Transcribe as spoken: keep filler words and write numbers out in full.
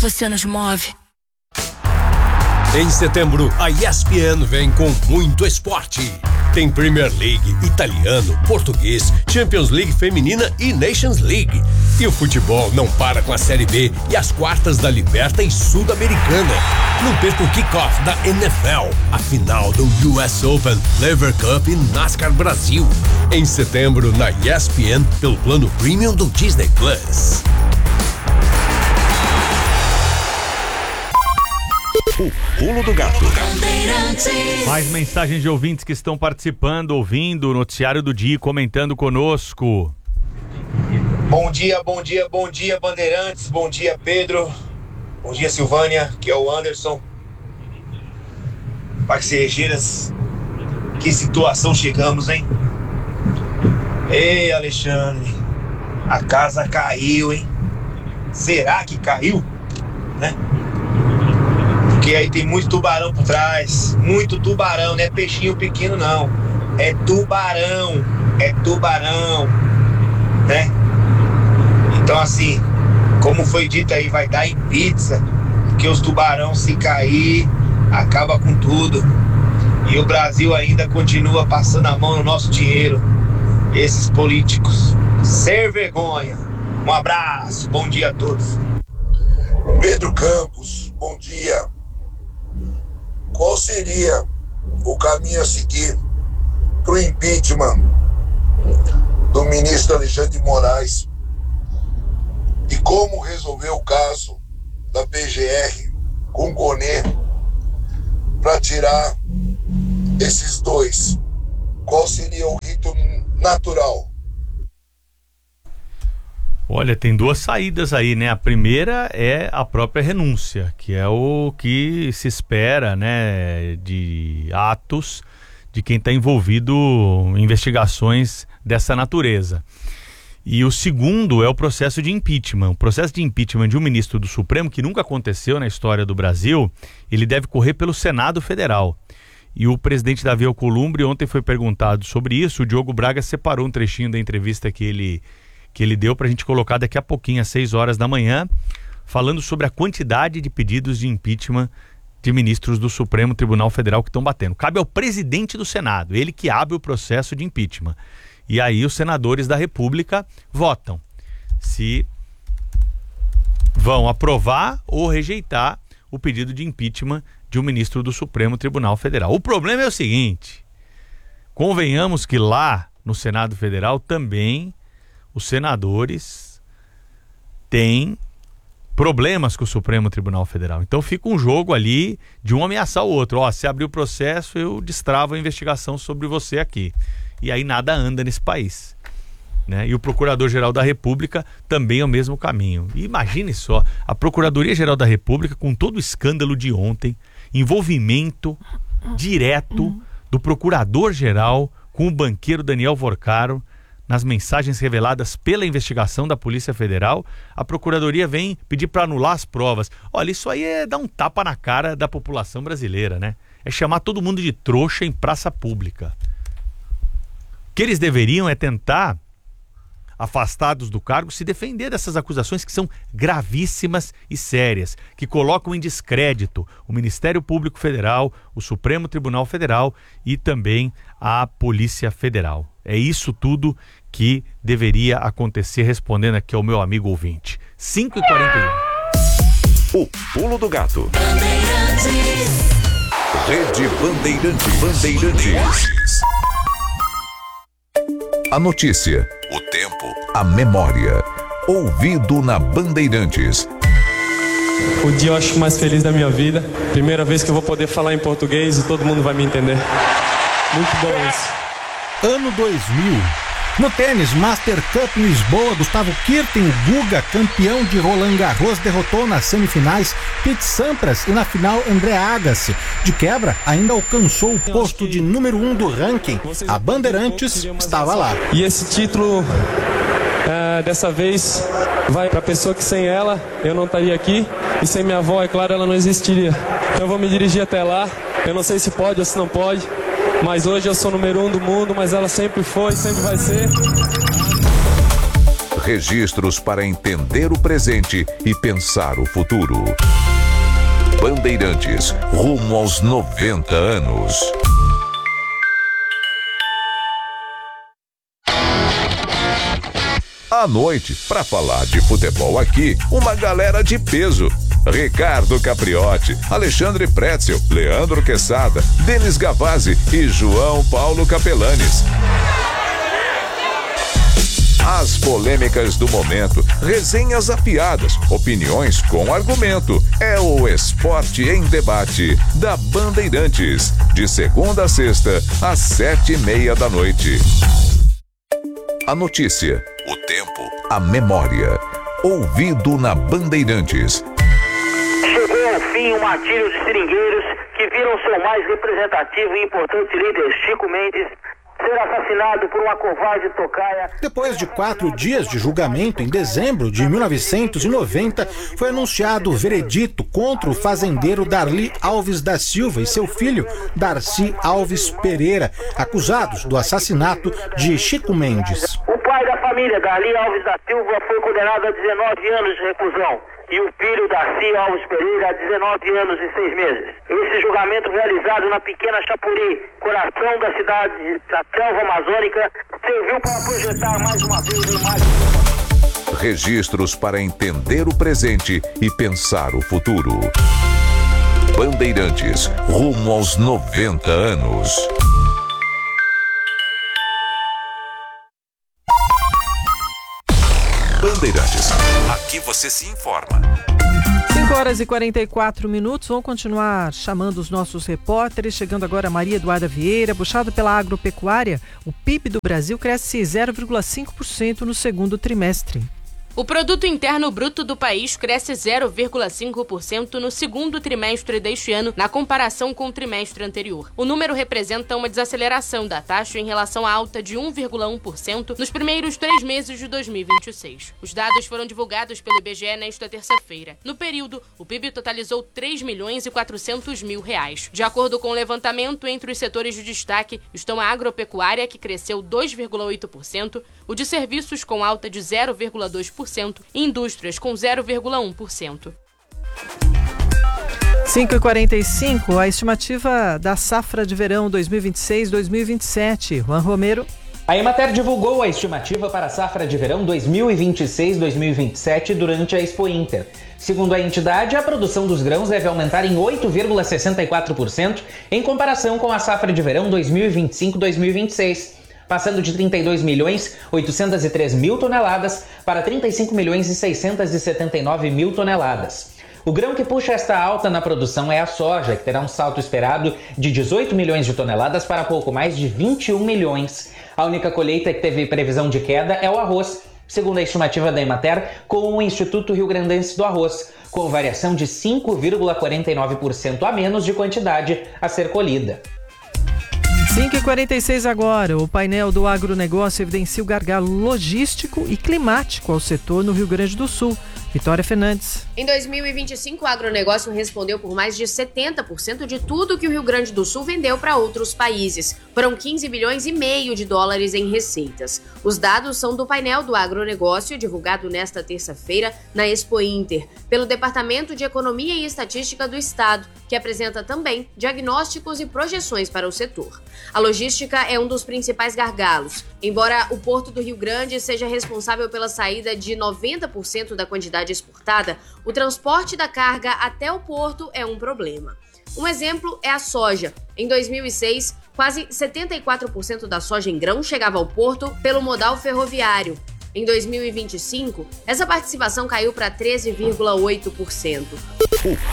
você nos move. Em setembro, a E S P N vem com muito esporte. Tem Premier League, italiano, português, Champions League feminina e Nations League. E o futebol não para com a Série B e as quartas da Liberta e Sul-Americana. Não perca o kickoff da N F L, a final do U S Open, Lever Cup e NASCAR Brasil. Em setembro, na E S P N, pelo plano Premium do Disney Plus. O Pulo do Gato. Mais mensagens de ouvintes que estão participando, ouvindo o noticiário do dia, comentando conosco. Bom dia, bom dia, bom dia, Bandeirantes. Bom dia, Pedro. Bom dia, Silvânia, que é o Anderson. Parceiras, que situação chegamos, hein? Ei, Alexandre, a casa caiu, hein? Será que caiu? Né? Porque aí tem muito tubarão por trás, muito tubarão, não é peixinho pequeno não, é tubarão, é tubarão, né? Então assim, como foi dito aí, vai dar em pizza, porque os tubarão se cair, acaba com tudo. E o Brasil ainda continua passando a mão no nosso dinheiro, esses políticos, sem vergonha. Um abraço, bom dia a todos. Pedro Campos, bom dia. Qual seria o caminho a seguir para o impeachment do ministro Alexandre de Moraes? E como resolver o caso da P G R com o Gonê para tirar esses dois? Qual seria o rito natural? Olha, tem duas saídas aí, né? A primeira é a própria renúncia, que é o que se espera, né, de atos de quem está envolvido em investigações dessa natureza. E o segundo é o processo de impeachment. O processo de impeachment de um ministro do Supremo, que nunca aconteceu na história do Brasil, ele deve correr pelo Senado Federal. E o presidente Davi Alcolumbre ontem foi perguntado sobre isso. O Diogo Braga separou um trechinho da entrevista que ele... que ele deu para a gente colocar daqui a pouquinho, às seis horas da manhã, falando sobre a quantidade de pedidos de impeachment de ministros do Supremo Tribunal Federal que estão batendo. Cabe ao presidente do Senado, ele que abre o processo de impeachment. E aí os senadores da República votam se vão aprovar ou rejeitar o pedido de impeachment de um ministro do Supremo Tribunal Federal. O problema é o seguinte, convenhamos que lá no Senado Federal também os senadores têm problemas com o Supremo Tribunal Federal. Então fica um jogo ali de um ameaçar o outro. Ó, se abrir o processo, eu destravo a investigação sobre você aqui. E aí nada anda nesse país, né? E o Procurador-Geral da República também é o mesmo caminho. E imagine só, a Procuradoria-Geral da República, com todo o escândalo de ontem, envolvimento direto do Procurador-Geral com o banqueiro Daniel Vorcaro, nas mensagens reveladas pela investigação da Polícia Federal, a Procuradoria vem pedir para anular as provas. Olha, isso aí é dar um tapa na cara da população brasileira, né? É chamar todo mundo de trouxa em praça pública. O que eles deveriam é tentar, afastados do cargo, se defender dessas acusações que são gravíssimas e sérias, que colocam em descrédito o Ministério Público Federal, o Supremo Tribunal Federal e também a Polícia Federal. É isso tudo que deveria acontecer, respondendo aqui ao meu amigo ouvinte. cinco e quarenta e um. O Pulo do Gato. Rede Bandeirantes. Bandeirantes. A notícia, o tempo, a memória. Ouvido na Bandeirantes. O dia eu acho mais feliz da minha vida. Primeira vez que eu vou poder falar em português e todo mundo vai me entender. Muito bom isso. Ano dois mil. No tênis, Master Cup em Lisboa, Gustavo Kirten, Guga, campeão de Roland Garros, derrotou nas semifinais Pete Sampras e na final André Agassi. De quebra, ainda alcançou o posto de número um do ranking. A Bandeirantes estava lá. E esse título, é, dessa vez, vai para a pessoa que sem ela eu não estaria aqui. E sem minha avó, é claro, ela não existiria. Então eu vou me dirigir até lá. Eu não sei se pode ou se não pode. Mas hoje eu sou número um do mundo, mas ela sempre foi, sempre vai ser. Registros para entender o presente e pensar o futuro. Bandeirantes, rumo aos noventa anos. À noite, para falar de futebol aqui, uma galera de peso. Ricardo Capriotti, Alexandre Pretzel, Leandro Quesada, Denis Gavazzi e João Paulo Capelanes. As polêmicas do momento, resenhas afiadas, opiniões com argumento. É o Esporte em Debate, da Bandeirantes. De segunda a sexta, às sete e meia da noite. A notícia, o tempo, a memória. Ouvido na Bandeirantes. Chegou ao fim o martírio de seringueiros que viram seu mais representativo e importante líder, Chico Mendes, ser assassinado por uma covarde tocaia. Depois de quatro dias de julgamento, em dezembro de mil novecentos e noventa, foi anunciado o veredito contra o fazendeiro Darli Alves da Silva e seu filho, Darcy Alves Pereira, acusados do assassinato de Chico Mendes. O pai da família, Darli Alves da Silva, foi condenado a dezenove anos de reclusão. E o filho, Darcy Alves Pereira, a dezenove anos e seis meses. Esse julgamento, realizado na pequena Chapuri, coração da cidade da selva amazônica, serviu para projetar mais uma vez a imagem. Registros para entender o presente e pensar o futuro. Bandeirantes, rumo aos noventa anos. Bandeirantes, aqui você se informa. cinco horas e quarenta e quatro minutos, vamos continuar chamando os nossos repórteres, chegando agora a Maria Eduarda Vieira. Puxado pela agropecuária, o P I B do Brasil cresce zero vírgula cinco por cento no segundo trimestre. O Produto Interno Bruto do país cresce zero vírgula cinco por cento no segundo trimestre deste ano, na comparação com o trimestre anterior. O número representa uma desaceleração da taxa em relação à alta de um vírgula um por cento nos primeiros três meses de dois mil e vinte e seis. Os dados foram divulgados pelo I B G E nesta terça-feira. No período, o P I B totalizou três milhões e quatrocentos mil reais. De acordo com o levantamento, entre os setores de destaque estão a agropecuária, que cresceu dois vírgula oito por cento, o de serviços com alta de zero vírgula dois por cento e indústrias com zero vírgula um por cento. cinco e quarenta e cinco, a estimativa da safra de verão dois mil e vinte e seis dois mil e vinte e sete. Juan Romero. A Emater divulgou a estimativa para a safra de verão dois mil e vinte e seis dois mil e vinte e sete durante a Expo Inter. Segundo a entidade, a produção dos grãos deve aumentar em oito vírgula sessenta e quatro por cento em comparação com a safra de verão dois mil e vinte e cinco dois mil e vinte e seis. Passando de trinta e dois milhões oitocentos e três mil toneladas para trinta e cinco milhões e seiscentos e setenta e nove mil toneladas. O grão que puxa esta alta na produção é a soja, que terá um salto esperado de dezoito milhões de toneladas para pouco mais de vinte e um milhões. A única colheita que teve previsão de queda é o arroz, segundo a estimativa da Emater, com o Instituto Rio Grandense do Arroz, com variação de cinco vírgula quarenta e nove por cento a menos de quantidade a ser colhida. cinco e quarenta e seis agora, o painel do agronegócio evidencia o gargalo logístico e climático ao setor no Rio Grande do Sul. Vitória Fernandes. Em dois mil e vinte e cinco, o agronegócio respondeu por mais de setenta por cento de tudo que o Rio Grande do Sul vendeu para outros países. Foram quinze bilhões e meio de dólares em receitas. Os dados são do painel do agronegócio, divulgado nesta terça-feira na Expo Inter, pelo Departamento de Economia e Estatística do Estado, que apresenta também diagnósticos e projeções para o setor. A logística é um dos principais gargalos. Embora o Porto do Rio Grande seja responsável pela saída de noventa por cento da quantidade exportada, o transporte da carga até o porto é um problema. Um exemplo é a soja. Em dois mil e seis, quase setenta e quatro por cento da soja em grão chegava ao porto pelo modal ferroviário. Em dois mil e vinte e cinco, essa participação caiu para treze vírgula oito por cento. O